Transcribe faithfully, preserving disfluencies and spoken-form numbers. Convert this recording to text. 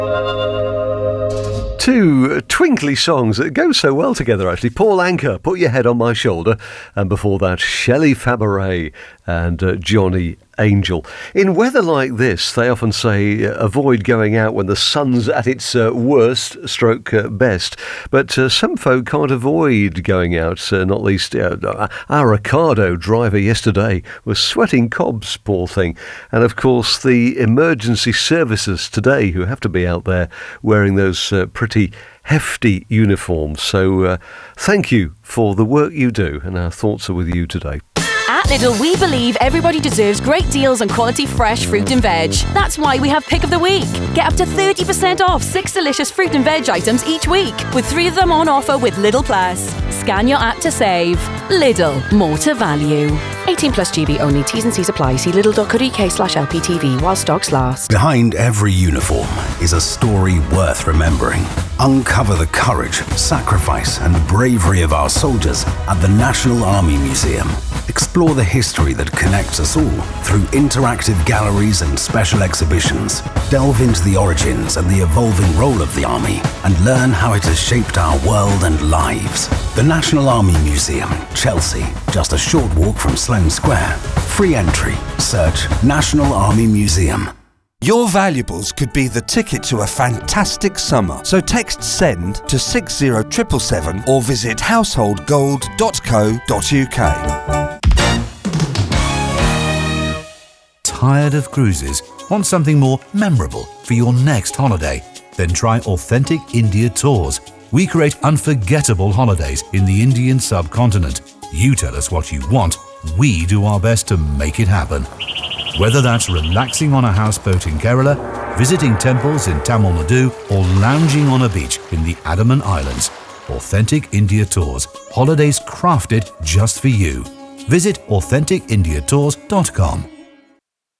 Two twinkly songs that go so well together, actually. Paul Anka, Put Your Head on My Shoulder, and before that, Shelley Fabares and uh, Johnny Angel. In weather like this, they often say uh, avoid going out when the sun's at its uh, worst, stroke uh, best. But uh, some folk can't avoid going out, uh, not least uh, our Ricardo driver yesterday was sweating cobs, poor thing. And of course, the emergency services today who have to be out there wearing those uh, pretty hefty uniforms. So uh, thank you for the work you do, and our thoughts are with you today. At Lidl, we believe everybody deserves great deals on quality fresh fruit and veg. That's why we have Pick of the Week. Get up to thirty percent off six delicious fruit and veg items each week, with three of them on offer with Lidl Plus. Scan your app to save. Lidl, more to value. eighteen plus G B only. T's and C's apply. See lidl.co.uk slash LPTV while stocks last. Behind every uniform is a story worth remembering. Uncover the courage, sacrifice and bravery of our soldiers at the National Army Museum. Explore the history that connects us all through interactive galleries and special exhibitions. Delve into the origins and the evolving role of the Army and learn how it has shaped our world and lives. The National Army Museum, Chelsea, just a short walk from Sloane Square. Free entry. Search National Army Museum. Your valuables could be the ticket to a fantastic summer. So text SEND to six zero seven seven seven or visit household gold dot co dot uk. Tired of cruises? Want something more memorable for your next holiday? Then try Authentic India Tours. We create unforgettable holidays in the Indian subcontinent. You tell us what you want, we do our best to make it happen. Whether that's relaxing on a houseboat in Kerala, visiting temples in Tamil Nadu, or lounging on a beach in the Andaman Islands, Authentic India Tours. Holidays crafted just for you. Visit authentic india tours dot com.